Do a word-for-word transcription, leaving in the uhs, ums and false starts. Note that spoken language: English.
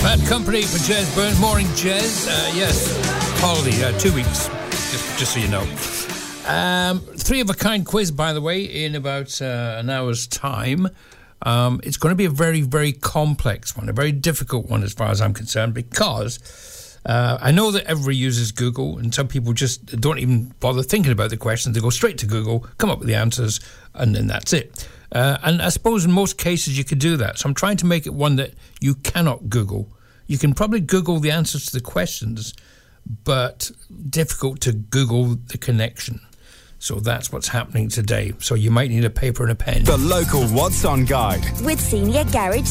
Bad company for Jez Burns. Morning, Jez. Uh, yes, holiday, uh, two weeks, just, just so you know. Um, three of a kind quiz, by the way, in about uh, an hour's time. Um, it's going to be a very, very complex one, a very difficult one as far as I'm concerned, because uh, I know that everybody uses Google, and some people just don't even bother thinking about the questions. They go straight to Google, come up with the answers, and then that's it. Uh, and I suppose in most cases you could do that. So I'm trying to make it one that you cannot Google. You can probably Google the answers to the questions, but difficult to Google the connection. So that's what's happening today. So you might need a paper and a pen. The local What's On Guide. With Senior Garage